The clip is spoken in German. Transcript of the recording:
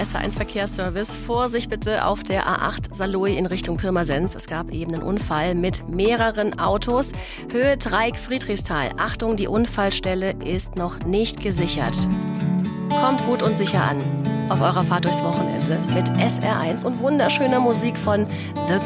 SR1 Verkehrsservice. Vorsicht bitte auf der A8 Saarlouis in Richtung Pirmasens. Es gab eben einen Unfall mit mehreren Autos. Höhe Dreieck-Friedrichsthal. Achtung, die Unfallstelle ist noch nicht gesichert. Kommt gut und sicher an auf eurer Fahrt durchs Wochenende mit SR1 und wunderschöner Musik von The